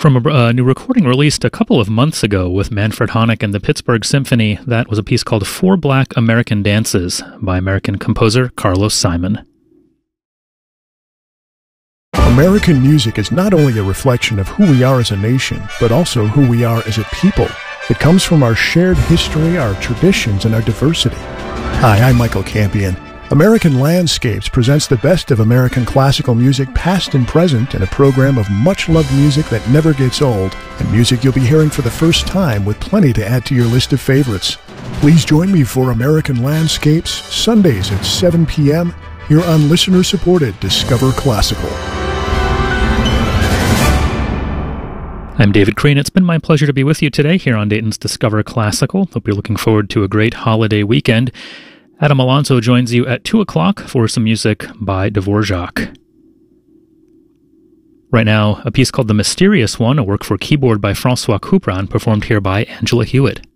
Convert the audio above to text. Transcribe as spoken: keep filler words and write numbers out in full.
From a uh, new recording released a couple of months ago with Manfred Honeck and the Pittsburgh Symphony, that was a piece called Four Black American Dances by American composer Carlos Simon. American music is not only a reflection of who we are as a nation, but also who we are as a people. It comes from our shared history, our traditions, and our diversity. Hi, I'm Michael Campion. American Landscapes presents the best of American classical music, past and present, in a program of much-loved music that never gets old, and music you'll be hearing for the first time with plenty to add to your list of favorites. Please join me for American Landscapes, Sundays at seven p.m., here on listener-supported Discover Classical. I'm David Crane. It's been my pleasure to be with you today here on Dayton's Discover Classical. Hope you're looking forward to a great holiday weekend. Adam Alonso joins you at two o'clock for some music by Dvorak. Right now, a piece called The Mysterious One, a work for keyboard by Francois Couperin, performed here by Angela Hewitt.